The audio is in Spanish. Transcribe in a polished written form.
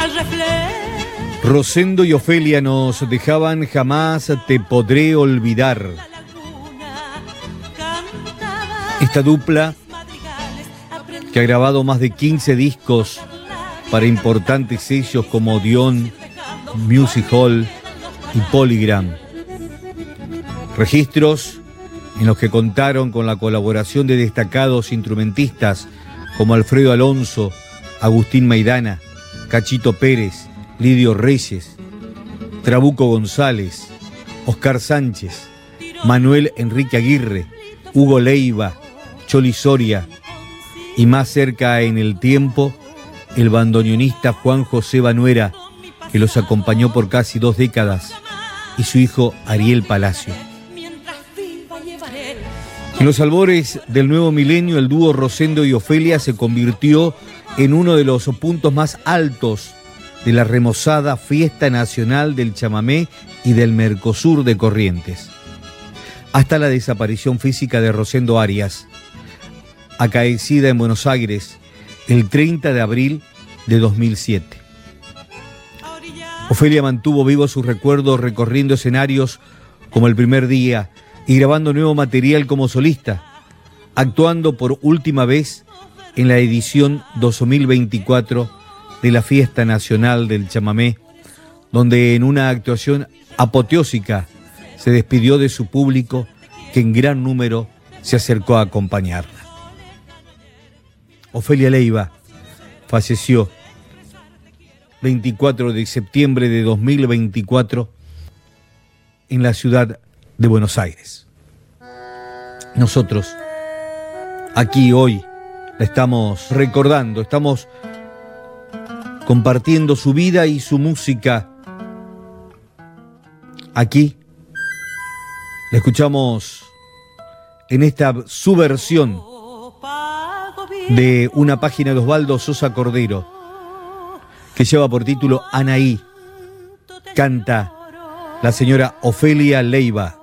Rosendo y Ofelia nos dejaban Jamás te podré olvidar. Esta dupla, que ha grabado más de 15 discos para importantes sellos como Odeón, Music Hall y Polygram. Registros en los que contaron con la colaboración de destacados instrumentistas como Alfredo Alonso, Agustín Maidana, Cachito Pérez, Lidio Reyes, Trabuco González, Oscar Sánchez, Manuel Enrique Aguirre, Hugo Leiva, Choli Soria y más cerca en el tiempo el bandoneonista Juan José Banuera, que los acompañó por casi 2 décadas, y su hijo Ariel Palacio. En los albores del nuevo milenio, el dúo Rosendo y Ofelia se convirtió en uno de los puntos más altos de la remozada Fiesta Nacional del Chamamé y del Mercosur de Corrientes, hasta la desaparición física de Rosendo Arias, acaecida en Buenos Aires el 30 de abril de 2007. Ofelia mantuvo vivos sus recuerdos recorriendo escenarios como El Primer Día y grabando nuevo material como solista, actuando por última vez en la edición 2024 de la Fiesta Nacional del Chamamé, donde en una actuación apoteósica se despidió de su público, que en gran número se acercó a acompañarla. Ofelia Leiva falleció 24 de septiembre de 2024 en la ciudad de Buenos Aires. Nosotros aquí hoy la estamos recordando, estamos compartiendo su vida y su música. Aquí la escuchamos en esta subversión de una página de Osvaldo Sosa Cordero que lleva por título Anaí. Canta la señora Ofelia Leiva.